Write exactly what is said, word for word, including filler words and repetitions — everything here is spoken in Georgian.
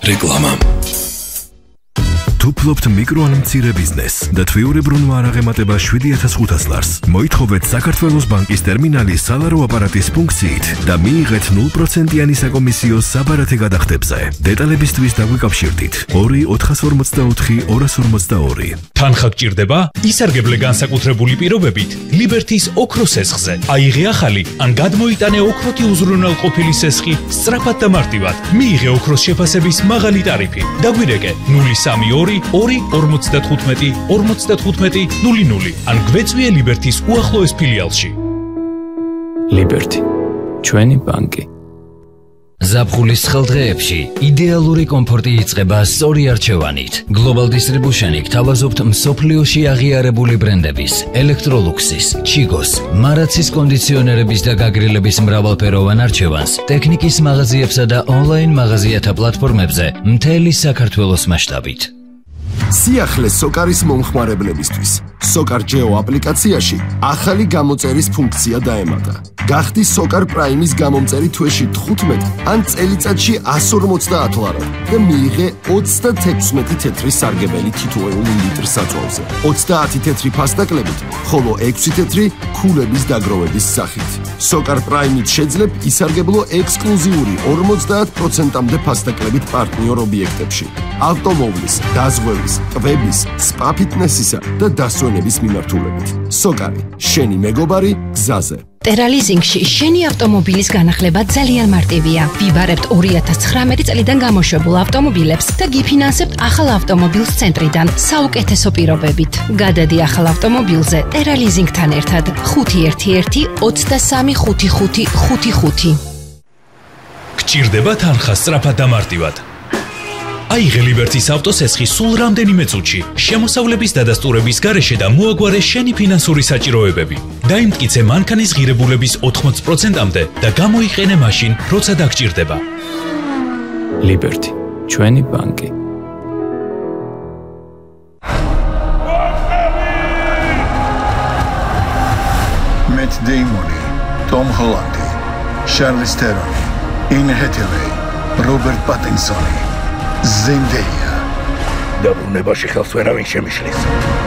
რეკლამა. თუ ფლობთ მიკრო ან მცირე ბიზნესს და თვიურებრუნვა არ აღემატება შვიდი ათას ხუთას ლარს, მოითხოვეთ საქართველოს ბანკის ტერმინალის სალარო აპარატის ფუნქციით და მიიღეთ ნულ პროცენტიანი საკომისიო საბარათე გადახდებზე. დეტალებისთვის დაგვიკავშირდით ორი ოთხას ორმოცდაოთხი ორას ორმოცდაორი. თანხა გჭირდება? ისარგებლე განსაკუთრებული პირობებით ლიბერთის ოქროს სესხზე. აიღე ახალი ან გადმოიტანე ოქროთი უზრუნველყოფილი სესხი სწრაფად და მარტივად. მიიღე ოქროს შეფასების მაღალი ტარიფი. დაგვირეკე ნული სამი ორი ორი ორმოცდათხუთმეტი ორმოცდათხუთმეტი ნული ნული ან გვეწვიე ლიბერთის უახლოეს ფილიალში. ლიბერთი, ჩვენი ბანკი. ზაფხულის ცხელდღეებში იდეალური კომფორტი იწყება სწორი არჩევანით. Global Distribution-ი გთავაზობთ მსოფლიოში აღიარებული ბრენდების, ელექტროლუქსის, ჩიგოს, მარაცის კონდიციონერების და გაგრილების მრავალფეროვან არჩევანს ტექნიკის მაღაზიებსა და ონლაინ მაღაზიათა პლატფორმებზე მთელი საქართველოს მასშტაბით. სიახლე სოკარის მომხმარებლებისთვის. Sokar Geo აპლიკაციაში ახალი გამოწერის ფუნქცია დაემატა. გახდი Sokar Prime-ის გამომწერი თვეში თხუთმეტ ან წელიწადში εκατს ორმოცდაათ ლარად და მიიღე ოცდათექვსმეტი თეთრი სარგებელი თითოეული ლიტր საწვავზე. ოცდაათი თეთრი ფასტაკლებით, ხოლო ექვსი თეთრი ქულების დაგროვების სახით. Sokar Prime-ით შეძლებ ისარგებლო ექსკლუზიური ორმოცდაათ პროცენტამდე ფასტაკლებით პარტნიორ ობიექტებში. ავტომობილის, დაზღვევის, ტვების, სპა ფიტნესისა და დასვენების მიმართულებით. Sokari, შენი მეგობარი გზაზე. ტერალიზინგში შენი ავტომობილის განახლება ძალიან მარტივია. ვიბარებთ ორი ათას ცხრამეტი წლიდან გამოშვებულ ავტომობილებს და გიფინანსებთ ახალ ავტომობილს ცენტრიდან საუკეთესო პირობებით. გადადი ახალ ავტომობილზე ტერალიზინგთან ერთად ხუთი ერთი ერთი ოცდასამი ხუთი ხუთი ხუთი ხუთი. გჭირდება თანხა სწრაფად და მარტივად. აიღე ლიბერთის ავტოსესხი სულ რამდენიმე წუთში, შემოსავლების დადასტურების გარეშე და მოაგვარე შენი ფინანსური საჭიროებები. დაიმტკიცე მანქანის ღირებულების ოთხმოცდ პროცენტამდე და გამოიყენე მაშინ, როცა დაგჭირდება. ლიბერთი, ჩვენი ბანკი. Matt Damon, Tom Holland, Charlize Theron, Anne Hathaway, Robert Pattinson. Zendaya. დაბრუნებაში ხელს ვერავინ შემიშლის.